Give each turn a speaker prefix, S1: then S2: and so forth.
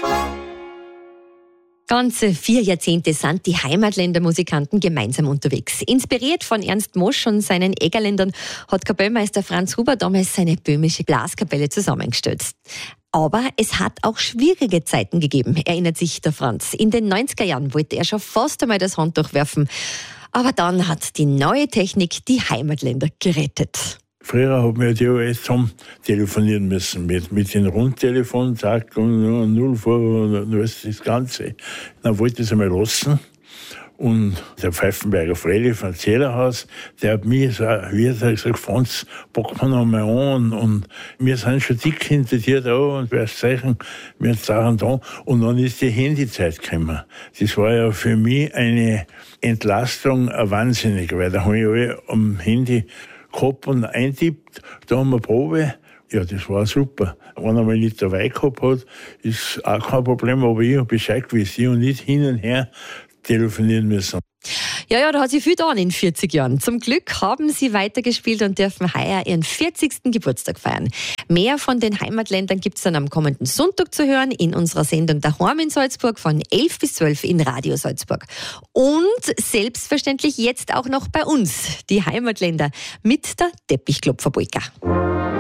S1: Ganze 4 Jahrzehnte sind die Heimatländer-Musikanten gemeinsam unterwegs. Inspiriert von Ernst Mosch und seinen Egerländern hat Kapellmeister Franz Huber damals seine böhmische Blaskapelle zusammengestellt. Aber es hat auch schwierige Zeiten gegeben, erinnert sich der Franz. In den 90er Jahren wollte er schon fast einmal das Handtuch werfen. Aber dann hat die neue Technik die Heimatländer gerettet.
S2: Früher hat man ja alles zusammen telefonieren müssen, mit den Rundtelefonen, zack, und 0 vor und das Ganze. Dann wollte ich es einmal lassen. Und der Pfeifenberger Fredi vom Zählerhaus, der hat mir gesagt, Franz, pack mal noch mal an. Und wir sind schon dick hinter dir da und wer Zeichen, wir sind da. Und dann ist die Handyzeit gekommen. Das war ja für mich eine Entlastung, wahnsinnig, weil da habe ich alle am Handy gehabt und eintippt, da haben wir Probe. Ja, das war super. Wenn er mal nicht dabei gehabt hat, ist auch kein Problem, aber ich habe Bescheid gewusst. Ich habe nicht hin und her telefonieren müssen.
S1: Ja, da hat sich viel getan in 40 Jahren. Zum Glück haben sie weitergespielt und dürfen heuer ihren 40. Geburtstag feiern. Mehr von den Heimatländern gibt es dann am kommenden Sonntag zu hören in unserer Sendung Daheim in Salzburg von 11 bis 12 in Radio Salzburg. Und selbstverständlich jetzt auch noch bei uns, die Heimatländer mit der Teppichklopferpolka.